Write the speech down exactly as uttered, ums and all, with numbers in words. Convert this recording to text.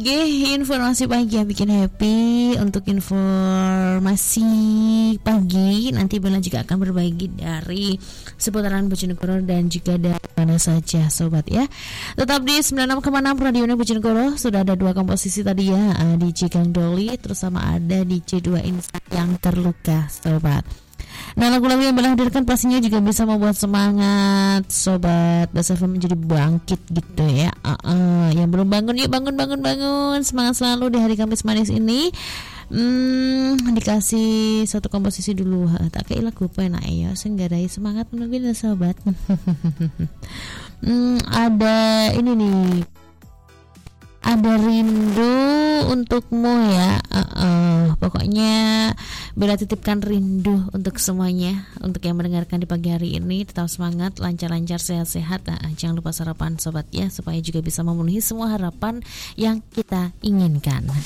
Oke, informasi pagi yang bikin happy. Untuk informasi pagi nanti Bella juga akan berbagi dari seputaran Bojonegoro dan juga dari mana saja sobat ya. Tetap di sembilan puluh enam koma enam radionya Bojonegoro. Sudah ada dua komposisi tadi ya, D J Kang Doli terus sama ada D J dua Insan yang terluka sobat. Nah, lagu-lagu yang Bella hadirkan pastinya juga bisa membuat semangat sobat Bas F M menjadi bangkit gitu ya. Uh-uh. Yang belum bangun, yuk bangun bangun bangun. Semangat selalu di hari Kamis manis ini. Hmm, dikasih satu komposisi dulu. Tak kayak lagu apa enak ya. Senggarai semangat menungguin sobat. hmm, ada ini nih. Ada rindu untukmu ya. uh-uh. Pokoknya Bella titipkan rindu untuk semuanya. Untuk yang mendengarkan di pagi hari ini, tetap semangat, lancar-lancar, sehat-sehat. Nah, jangan lupa sarapan sobat ya, supaya juga bisa memenuhi semua harapan yang kita inginkan.